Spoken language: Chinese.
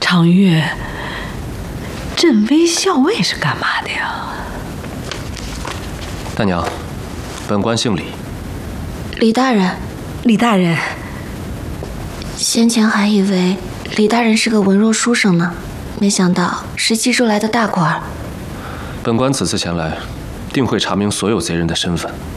长月，镇威校尉是干嘛的呀？ 大娘，本官姓李。 李大人， 李大人， 先前还以为李大人是个文弱书生呢，没想到是冀州来的大官儿。 本官此次前来，定会查明所有贼人的身份。